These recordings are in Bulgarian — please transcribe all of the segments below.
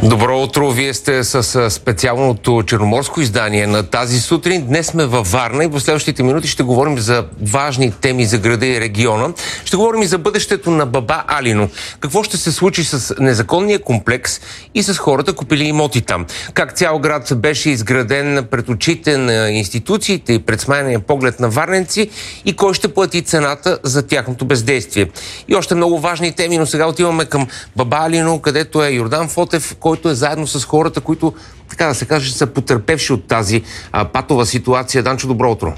Добро утро! Вие сте с специалното черноморско издание на тази сутрин. Днес сме във Варна и в следващите минути ще говорим за важни теми за града и региона. Ще говорим и за бъдещето на Баба Алино. Какво ще се случи с незаконния комплекс и с хората, купили имоти там. Как цял град беше изграден пред очите на институциите и пред смаяния поглед на варненци и кой ще плати цената за тяхното бездействие. И още много важни теми, но сега отиваме към Баба Алино, където е Йордан Фотев, който е заедно с хората, които, така да се каже, са потърпевши от тази патова ситуация. Данчо, добро утро!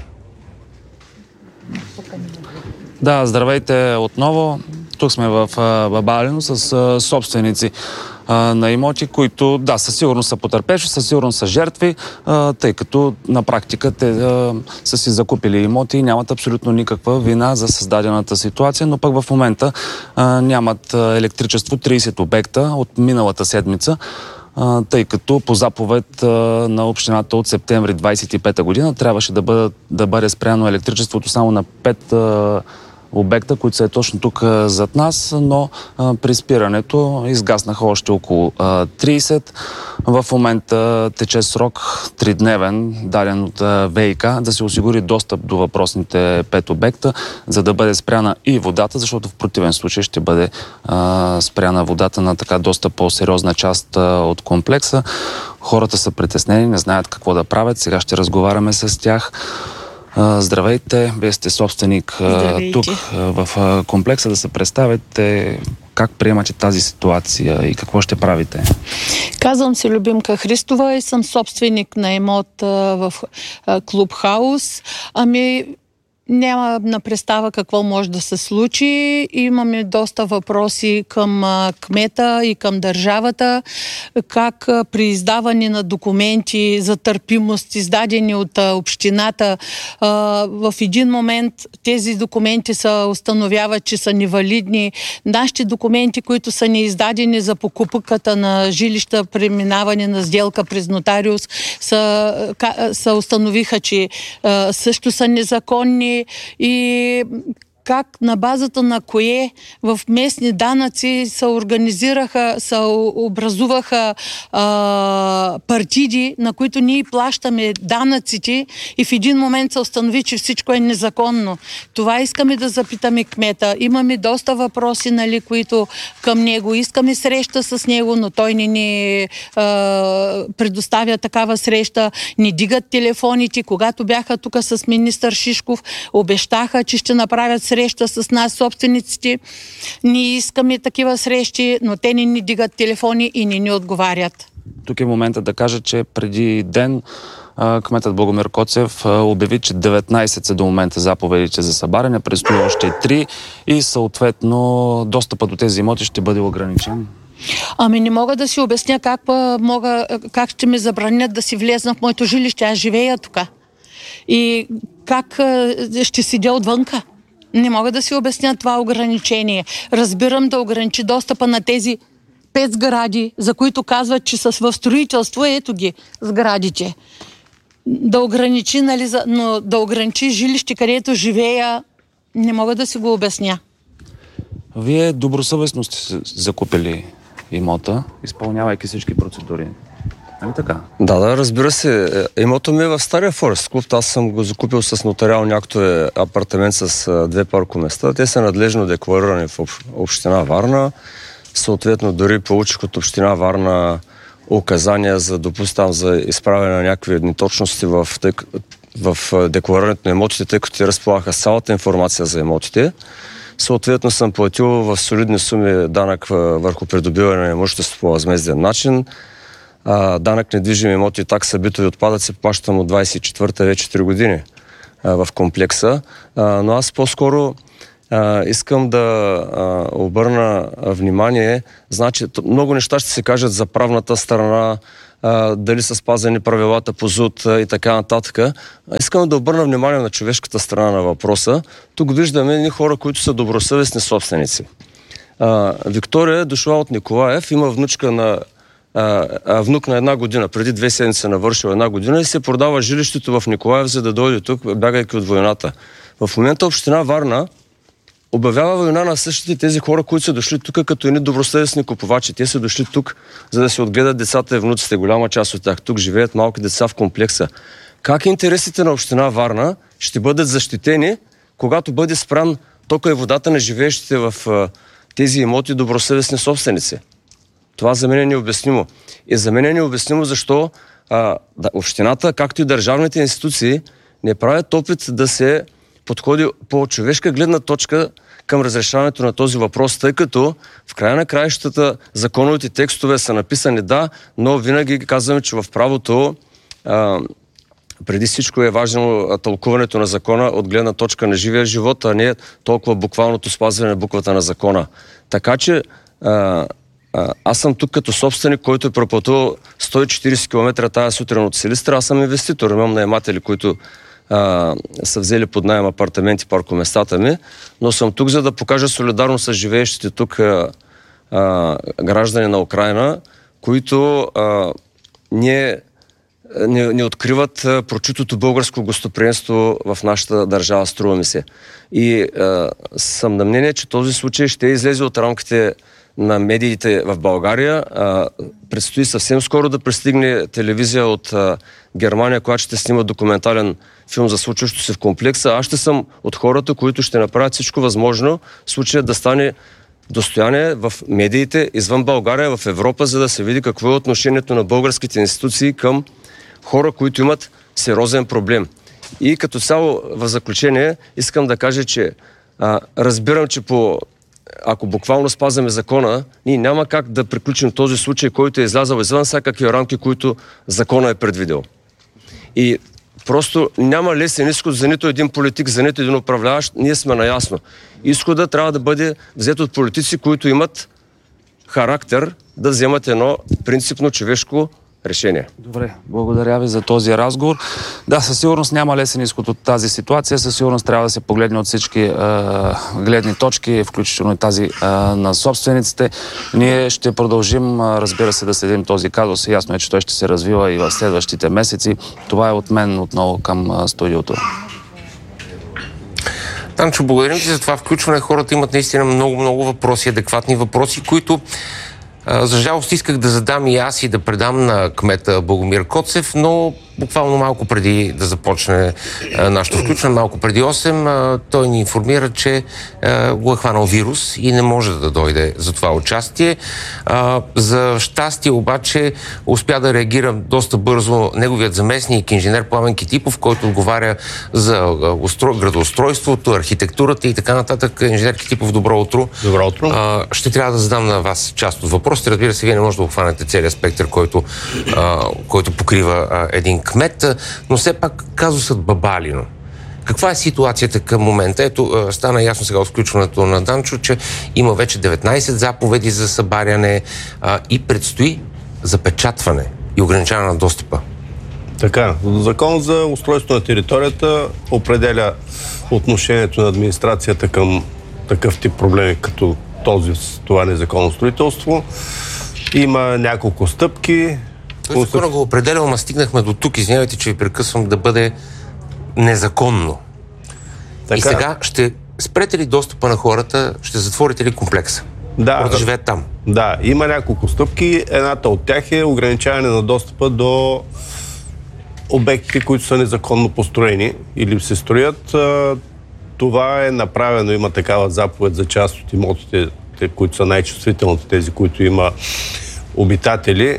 Да, здравейте отново. Тук сме в Баба Алино с собственици на имоти, които, да, със сигурност са потърпевши, със сигурност са жертви, тъй като на практика те са си закупили имоти и нямат абсолютно никаква вина за създадената ситуация, но пък в момента нямат електричество 30 обекта от миналата седмица, тъй като по заповед на общината от септември 25 година трябваше да бъде спряно електричеството само на 5 обекта, които са точно тук зад нас, но при спирането изгаснаха още около 30. В момента тече срок 3-дневен, даден от ВиК, да се осигури достъп до въпросните 5 обекта, за да бъде спряна и водата, защото в противен случай ще бъде спряна водата на така доста по-сериозна част от комплекса. Хората са притеснени, не знаят какво да правят. Сега ще разговаряме с тях. Здравейте, вие сте собственик тук в комплекса, да се представите как приемате тази ситуация и какво ще правите? Казвам се Любимка Христова и съм собственик на имот в Клуб Хаус. Няма на представа какво може да се случи. Имаме доста въпроси към кмета и към държавата. Как при издаване на документи за търпимост, издадени от общината, в един момент тези документи се установяват, че са невалидни. Нашите документи, които са ни издадени за покупката на жилища, преминаване на сделка през нотариус, са установиха, че също са незаконни. И как на базата на кое в местни данъци се образуваха партиди, на които ние плащаме данъците и в един момент се установи, че всичко е незаконно. Това искаме да запитаме кмета. Имаме доста въпроси, нали, които към него. Искаме среща с него, но той не ни предоставя такава среща. Не дигат телефоните. Когато бяха тук с министър Шишков, обещаха, че ще направят среща с нас, собствениците. Ние искаме такива срещи, но те не ни дигат телефони и не ни отговарят. Тук е момента да кажа, че преди ден кметът Богомир Коцев обяви, че 19 са до момента заповедите за събаряне, предстои още 3 и съответно достъпът до тези имоти ще бъде ограничен. Не мога да си обясня как ще ми забранят да си влезна в моето жилище. Аз живея тук. И как ще седя отвънка. Не мога да си обясня това ограничение. Разбирам да ограничи достъпа на тези 5 сгради, за които казват, че са в строителство. Ето ги сградите. Да ограничи, нали, но да ограничи жилище, където живея, не мога да си го обясня. Вие добросъвестно сте закупили имота, изпълнявайки всички процедури. Така? Да, разбира се. Имото ми е в Стария Форест клуб. Аз съм го закупил с нотариални актове апартамент с 2 паркоместа. Те са надлежно декларирани в община Варна. Съответно, дори получих от община Варна указания за допустам за изправяне на някакви неточности в декларирането на имотите, тъй като те разполагаха с цялата информация за имотите. Съответно съм платил в солидни суми данък върху придобиване на имущество по възмезден начин. Данък недвижими имоти и такса битови отпадъци плащам от 24-та вече 3 години в комплекса. Но аз по-скоро искам да обърна внимание. Значи, много неща ще се кажат за правната страна, дали са спазени правилата по ЗУТ и така нататък. Искам да обърна внимание на човешката страна на въпроса. Тук виждаме едни хора, които са добросъвестни собственици. Виктория е дошла от Николаев, има внук на 1 година, преди 2 седмици навършил 1 година и се продава жилището в Николаев, за да дойде тук, бягайки от войната. В момента община Варна обявява война на същите тези хора, които са дошли тук като едни добросъвестни купувачи. Те са дошли тук, за да се отгледат децата и внуците. Голяма част от тях тук живеят малки деца в комплекса. Как интересите на община Варна ще бъдат защитени, когато бъде спрян тока и водата на живеещите в тези имоти добросъвестни собственици? Това за мен е необяснимо. И за мен е необяснимо защо общината, както и държавните институции, не правят опит да се подходи по човешка гледна точка към разрешаването на този въпрос, тъй като в края на краищата законовите текстове са написани да, но винаги казваме, че в правото преди всичко е важно тълкуването на закона от гледна точка на живия живот, а не толкова буквалното спазване на буквата на закона. Така че аз съм тук като собственик, който е пропътувал 140 км тази сутрин от Силистра. Аз съм инвеститор, имам наематели, които са взели под наем апартаменти, паркоместата ми, но съм тук, за да покажа солидарност с живеещите тук граждани на Украйна, които не откриват прочутото българско гостоприемство в нашата държава, струва ми се. И съм на мнение, че този случай ще излезе от рамките на медиите в България. Предстои съвсем скоро да пристигне телевизия от Германия, която ще снима документален филм за случващо се в комплекса. Аз ще съм от хората, които ще направят всичко възможно случаят да стане достояние в медиите извън България, в Европа, за да се види какво е отношението на българските институции към хора, които имат сериозен проблем. И като цяло в заключение искам да кажа, че разбирам, че ако буквално спазваме закона, ние няма как да приключим този случай, който е излязъл извън всякакви рамки, които закона е предвидел. И просто няма лесен изход за нито един политик, за нито един управляващ. Ние сме наясно. Изходът трябва да бъде взет от политици, които имат характер да вземат едно принципно човешко решение. Добре, благодаря ви за този разговор. Да, със сигурност няма лесен изход от тази ситуация. Със сигурност трябва да се погледне от всички гледни точки, включително и тази на собствениците. Ние ще продължим, разбира се, да следим този казус. Ясно е, че той ще се развива и в следващите месеци. Това е от мен отново към студиото. Танчо, благодарим ти за това включване. Хората имат наистина много въпроси, адекватни въпроси, които за жалост исках да задам и аз и да предам на кмета Богомир Коцев, но буквално малко преди да започне нашето включване, малко преди 8, той ни информира, че го е хванал вирус и не може да дойде за това участие. За щастие обаче успя да реагира доста бързо неговият заместник, инженер Пламен Китипов, който отговаря за градоустройството, архитектурата и така нататък. Инженер Китипов, добро утро. Добро утро. Ще трябва да задам на вас част от въпросите. Разбира се, вие не може да обхванете целият спектър, който покрива един кмет, но все пак казусът Бабалино. Каква е ситуацията към момента? Ето, стана ясно сега от включването на Данчо, че има вече 19 заповеди за събаряне и предстои запечатване и ограничаване на достъпа. Така, Закон за устройство на територията определя отношението на администрацията към такъв тип проблеми, като това незаконно строителство. Има няколко стъпки. Закона го определя, ама стигнахме до тук. Извинявайте, че ви прекъсвам, да бъде незаконно. Така. И сега ще спрете ли достъпа на хората, ще затворите ли комплекса? Да. Да живеят там. Да, има няколко стъпки. Едната от тях е ограничаване на достъпа до обекти, които са незаконно построени или се строят. Това е направено, има такава заповед за част от имотите, които са най-чувствителните, тези, които има обитатели.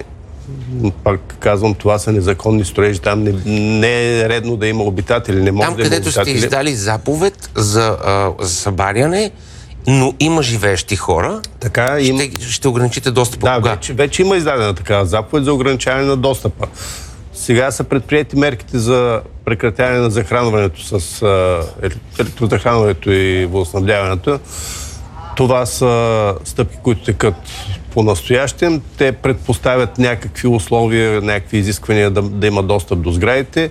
Пак казвам, това са незаконни строежи. Там не е редно да има обитатели. Не може там, да има където обитатели. сте издали заповед за събаряне, но има живеещи хора, така, ще ограничите достъпа. Да, кога? вече има издадена такава заповед за ограничаване на достъпа. Сега са предприети мерките за прекратяване на захранването с електрозахранването и водоснабдяването. Това са стъпки, които текат по-настоящем. Те предпоставят някакви условия, някакви изисквания да има достъп до сградите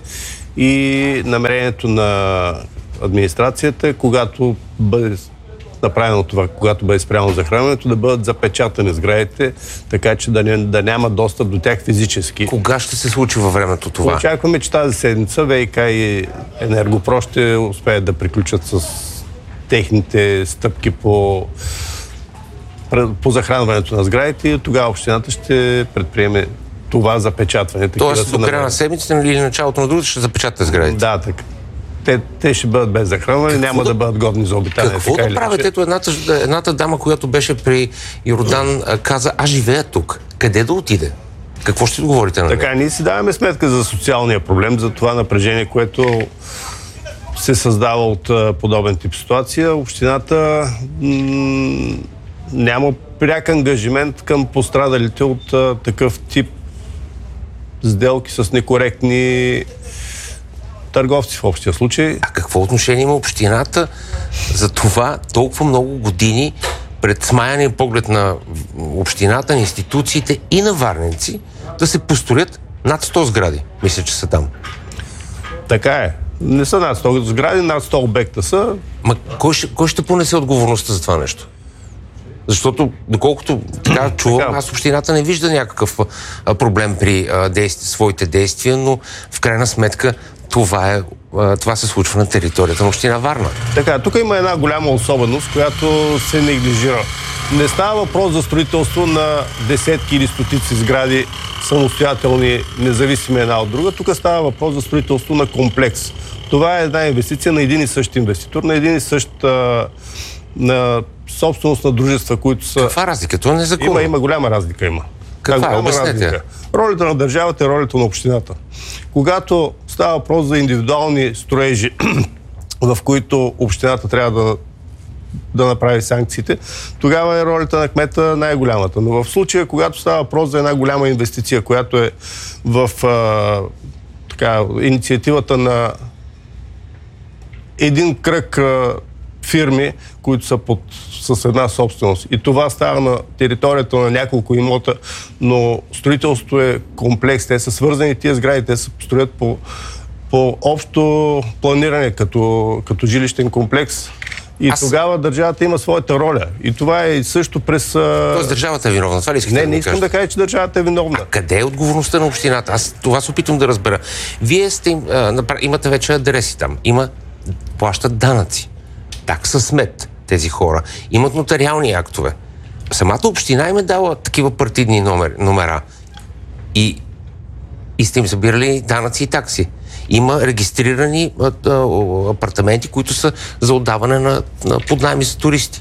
и намерението на администрацията, когато бъде направено това, когато бъде спрямо захранването, да бъдат запечатани сградите, така че да няма достъп до тях физически. Кога ще се случи във времето това? Очакваме, че тази седмица ВиК и Енергопро ще успеят да приключат с техните стъпки по захранването на сградите и тогава общината ще предприеме това запечатване. Тоест до края на седмицата или началото на другата ще запечатате сградите? Да, така. Те ще бъдат без захранване, няма да бъдат годни за обитание. Какво да правят? Ето едната дама, която беше при Йордан, каза, аз живея тук. Къде да отиде? Какво ще отговорите на нея? Така, ние си даваме сметка за социалния проблем, за това напрежение, което се създава от подобен тип ситуация. Общината няма пряк ангажимент към пострадалите от такъв тип сделки с некоректни търговци в общия случай. А какво отношение има общината за това толкова много години пред смаяния поглед на общината, на институциите и на варненци да се построят над 100 сгради? Мисля, че са там. Така е. Не са над 100 сгради, над 100 обекта са. Ма кой ще понесе отговорността за това нещо? Защото, доколкото така чувам, аз общината не вижда някакъв проблем при своите действия, но в крайна сметка това се случва на територията на община Варна. Така, тук има една голяма особеност, която се неглижира. Не става въпрос за строителство на десетки или стотици сгради, самостоятелни, независими една от друга. Тук става въпрос за строителство на комплекс. Това е една инвестиция на един и същ инвеститор, на един и същ на собственост на дружества, които са... Каква разлика? Това не е законно. Има голяма разлика. Каква? Обяснете. Ролята на държавата е ролята на общината. Когато става въпрос за индивидуални строежи, в които общината трябва да направи санкциите, тогава е ролята на кмета най-голямата. Но в случая, когато става въпрос за една голяма инвестиция, която е в инициативата на един кръг фирми, които са с една собственост. И това става на територията на няколко имота, но строителството е комплекс. Те са свързани, тия сгради, те се построят по общо планиране, като жилищен комплекс. И тогава държавата има своята роля. И това е също през... Тоест държавата е виновна. Това ли искате да кажете? Не искам да кажа, че държавата е виновна. А къде е отговорността на общината? Аз това се опитвам да разбера. Вие имате вече адреси там. Плащат данъци. Такса смет тези хора. Имат нотариални актове. Самата община им е дала такива партидни номера. И сте им събирали данъци и такси. Има регистрирани апартаменти, които са за отдаване на поднаеми за туристи.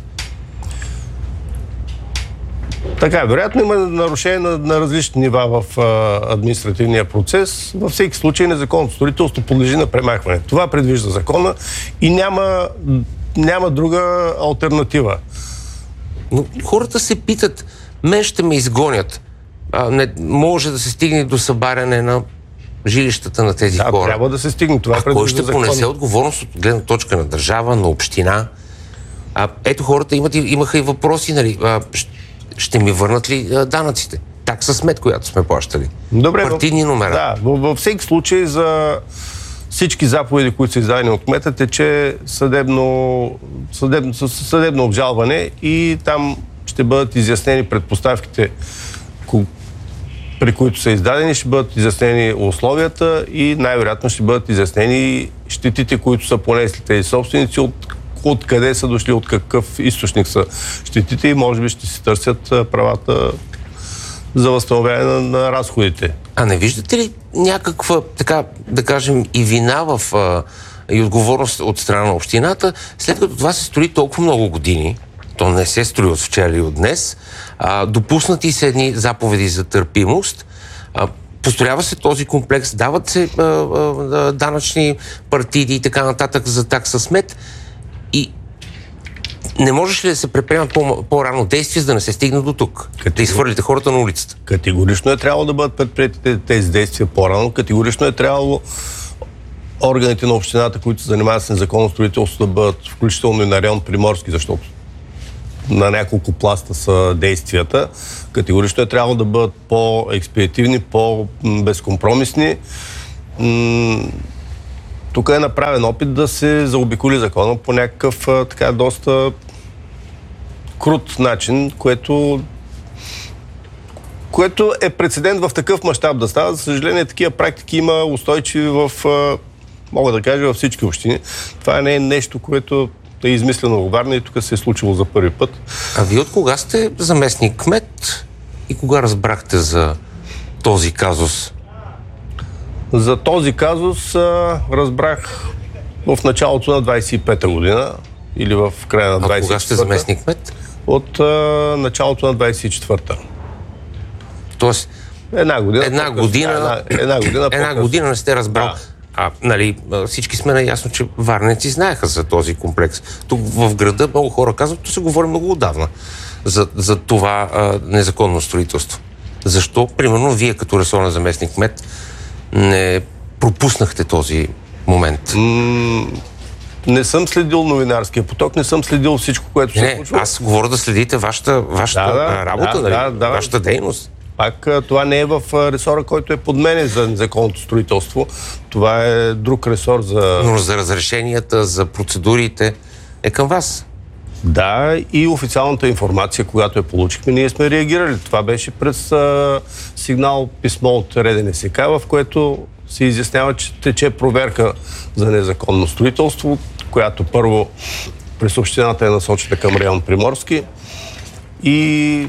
Така, вероятно има нарушение на различни нива в административния процес. Във всеки случай незаконното строителство подлежи на премахване. Това предвижда закона и няма друга алтернатива. Но хората се питат, мен ще ме изгонят. Не може да се стигне до събаряне на жилищата на тези хора. Трябва да се стигне. Това кой ще понесе отговорност от гледна точка на държава, на община? Ето хората имаха и въпроси, нали, ще ми върнат ли данъците? Такса смет, която сме плащали. Добре, партийни номера. Да, във всеки случай за всички заповеди, които са издадени от кмета, тече съдебно обжалване и там ще бъдат изяснени предпоставките, при които са издадени, ще бъдат изяснени условията и най-вероятно ще бъдат изяснени щетите, които са понесли тези собственици, от къде са дошли, от какъв източник са щетите и може би ще си търсят правата за възстановяване на разходите. А не виждате ли някаква, така да кажем, и вина и отговорност от страна на общината, след като това се строи толкова много години, то не се строи от вчера или от днес, допуснати са едни заповеди за търпимост, построява се този комплекс, дават се данъчни партиди и така нататък за такса смет и не можеш ли да се предприемат по-рано действия, за да не се стигне до тук? Да изхвърлите хората на улицата? Категорично е трябвало да бъдат предприети тези действия по-рано. Категорично е трябвало органите на общината, които се занимават с незаконно строителство, да бъдат включително и на район Приморски, защото на няколко пласта са действията. Категорично е трябвало да бъдат по-експедитивни, по-безкомпромисни. Тук е направен опит да се заобиколи закона по някакъв така доста крут начин, което е прецедент в такъв мащаб да става. За съжаление, такива практики има устойчиви мога да кажа, във всички общини. Това не е нещо, което е измислено във Варна и тук се е случило за първи път. А вие от кога сте заместник кмет и кога разбрахте за този казус? За този казус разбрах в началото на 25-та година или в края на 24-та. А кога сте заместник кмет? От началото на 24-та. Тоест, Една година. Една година не сте разбрал. Да. Нали, всички сме наясно, че варненци знаеха за този комплекс. Тук в града много хора казват, то се говори много отдавна за това незаконно строителство. Защо, примерно, вие като ресорен заместник кмет не пропуснахте този момент? Не съм следил новинарския поток, не съм следил всичко, което се случва. Аз говоря да следите вашата работа, вашата дейност. Пак това не е в ресора, който е под мене за незаконното строителство. Това е друг ресор за... Но за разрешенията, за процедурите е към вас. Да, и официалната информация, когато я получихме, ние сме реагирали. Това беше през сигнал, писмо от РДНСК, в което се изяснява, че тече проверка за незаконно строителство, която първо през общината е насочена към район Приморски. И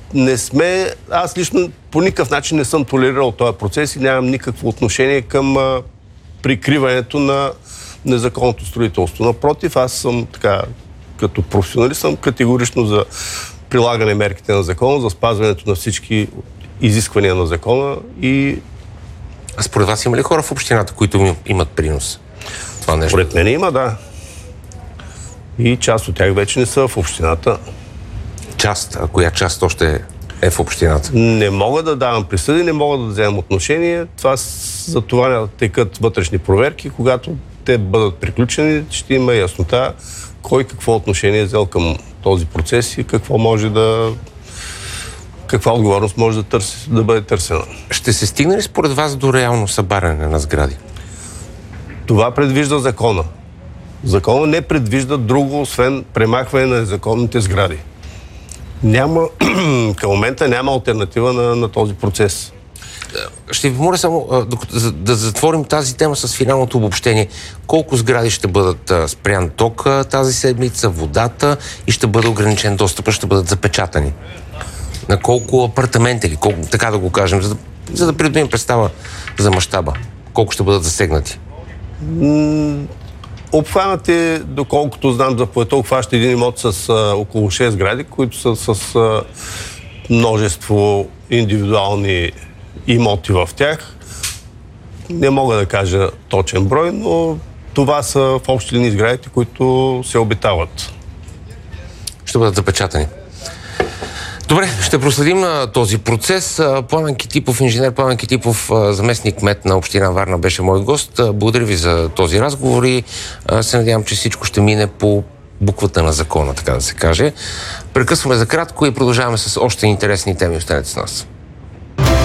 аз лично по никакъв начин не съм толерирал този процес и нямам никакво отношение към прикриването на незаконното строителство. Напротив, аз съм като професионалист съм категорично за прилагане мерките на закона, за спазването на всички изисквания на закона и... А според вас има ли хора в общината, които имат принос? Това нещо? Според мен има, да. И част от тях вече не са в общината. А коя част още е в общината? Не мога да давам присъди, не мога да вземам отношение. За това текат вътрешни проверки. Когато те бъдат приключени, ще има яснота кой какво отношение е взел към този процес и каква отговорност може да бъде търсена. Ще се стигне ли според вас до реално събаряне на сгради? Това предвижда закона. Закона не предвижда друго, освен премахване на незаконните сгради. Към момента няма алтернатива на този процес. Ще ви помоля само да затворим тази тема с финалното обобщение. Колко сгради ще бъдат спрян ток тази седмица, водата и ще бъде ограничен достъп, ще бъдат запечатани? На колко апартамента или колко, така да го кажем, за да придобием представа за мащаба? Колко ще бъдат засегнати? Обхванате, доколкото знам, заповедта обхваща един имот с около 6 сгради, които са с множество индивидуални имоти в тях. Не мога да кажа точен брой, но това са в общи линии сградите, които се обитават. Ще бъдат запечатани. Добре, ще проследим този процес. Пламен Китипов, инженер Пламен Китипов, заместник кмет на община Варна, беше мой гост. Благодаря ви за този разговор и се надявам, че всичко ще мине по буквата на закона, така да се каже. Прекъсваме за кратко и продължаваме с още интересни теми. Останете с нас.